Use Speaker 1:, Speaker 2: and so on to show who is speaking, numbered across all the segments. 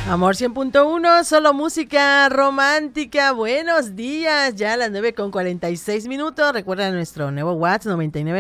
Speaker 1: Amor 100.1, solo música romántica. Buenos días, ya a las 9:46. Recuerda nuestro nuevo WhatsApp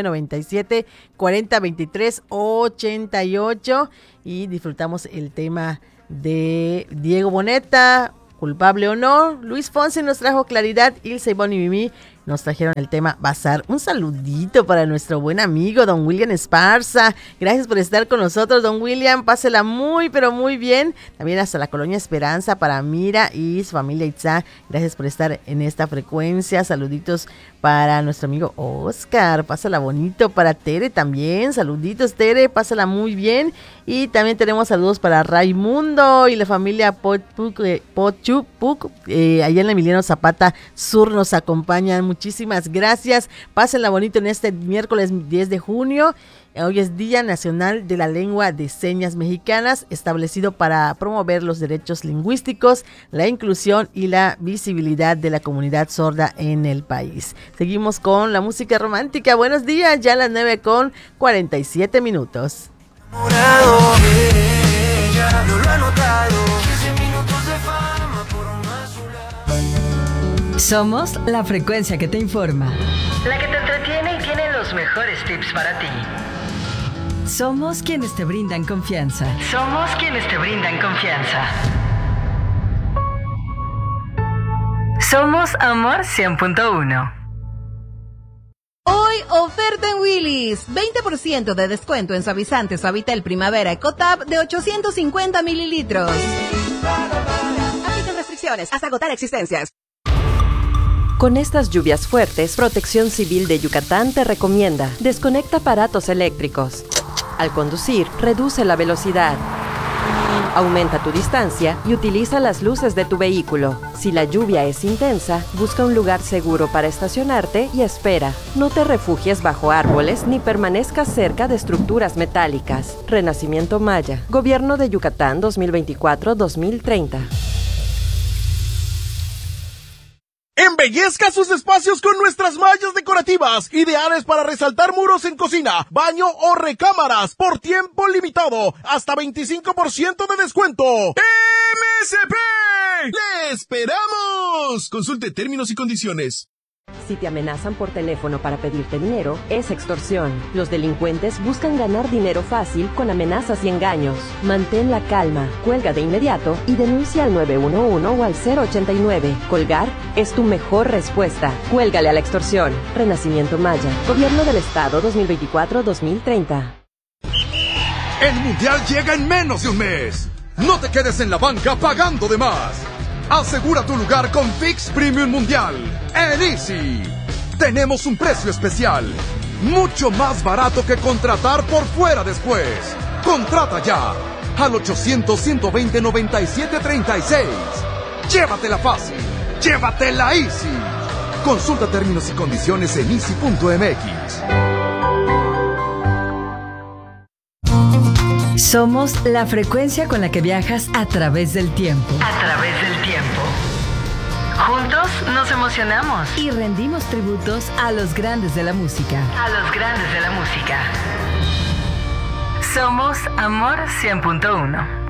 Speaker 1: 9997-4023-88 y disfrutamos el tema de Diego Boneta, culpable o no. Luis Fonsi nos trajo Claridad, Ilse, Ivonne y Mimi nos trajeron el tema Bazar. Un saludito para nuestro buen amigo don William Esparza. Gracias por estar con nosotros, don William. Pásela muy, pero muy bien. También hasta la Colonia Esperanza para Mira y su familia Itza. Gracias por estar en esta frecuencia. Saluditos para nuestro amigo Oscar. Pásala bonito para Tere también. Saluditos, Tere. Pásala muy bien. Y también tenemos saludos para Raimundo y la familia Pochupuk. Allá en la Emiliano Zapata Sur nos acompañan. Muchísimas gracias. Pásenla bonito en este miércoles 10 de junio. Hoy es Día Nacional de la Lengua de Señas Mexicanas, establecido para promover los derechos lingüísticos, la inclusión y la visibilidad de la comunidad sorda en el país. Seguimos con la música romántica. Buenos días, ya a las 9:47.
Speaker 2: Morado, ella no lo ha notado. 15 minutos de fama por una sola.
Speaker 3: Somos la frecuencia que te informa,
Speaker 4: la que te entretiene y tiene los mejores tips para ti.
Speaker 3: Somos quienes te brindan confianza.
Speaker 4: Somos quienes te brindan confianza. Somos Amor 100.1.
Speaker 5: Hoy, oferta en Willy's. 20% de descuento en suavizante Suavitel Primavera EcoTab de 850 mililitros. Aplican restricciones hasta agotar existencias.
Speaker 6: Con estas lluvias fuertes, Protección Civil de Yucatán te recomienda: desconecta aparatos eléctricos. Al conducir, reduce la velocidad. Aumenta tu distancia y utiliza las luces de tu vehículo. Si la lluvia es intensa, busca un lugar seguro para estacionarte y espera. No te refugies bajo árboles ni permanezcas cerca de estructuras metálicas. Renacimiento Maya. Gobierno de Yucatán 2024-2030.
Speaker 7: Embellezca sus espacios con nuestras mallas decorativas, ideales para resaltar muros en cocina, baño o recámaras, por tiempo limitado, hasta 25% de descuento. ¡MSP! ¡Le esperamos! Consulte términos y condiciones.
Speaker 6: Si te amenazan por teléfono para pedirte dinero, es extorsión. Los delincuentes buscan ganar dinero fácil con amenazas y engaños. Mantén la calma, cuelga de inmediato y denuncia al 911 o al 089. Colgar es tu mejor respuesta. Cuélgale a la extorsión. Renacimiento Maya. Gobierno del Estado 2024-2030.
Speaker 8: El Mundial llega en menos de un mes. No te quedes en la banca pagando de más. Asegura tu lugar con Fix Premium Mundial en Easy. Tenemos un precio especial, mucho más barato que contratar por fuera después. Contrata ya al 800-120-9736. Llévatela fácil, llévatela Easy. Consulta términos y condiciones en easy.mx.
Speaker 3: Somos la frecuencia con la que viajas a través del tiempo.
Speaker 4: A través del tiempo. Juntos nos emocionamos.
Speaker 3: Y rendimos tributos a los grandes de la música.
Speaker 4: A los grandes de la música. Somos Amor 100.1.